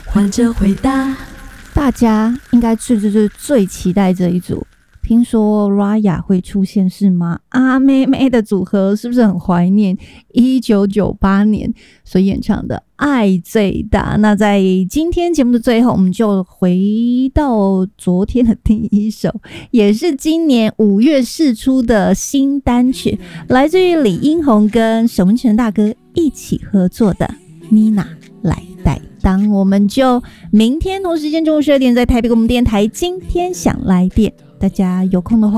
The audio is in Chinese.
换着回答。 大家应该最期待这一组，听说 Raya 会出现是吗？阿妹妹的组合是不是很怀念1998年所演唱的《爱最大》？那在今天节目的最后，我们就回到昨天的第一首，也是今年5月释出的新单曲，来自于李英宏跟沈文成大哥一起合作的 Nina 来代当。我们就明天同时间中午12点在台北广播电台今天想来电，大家有空的话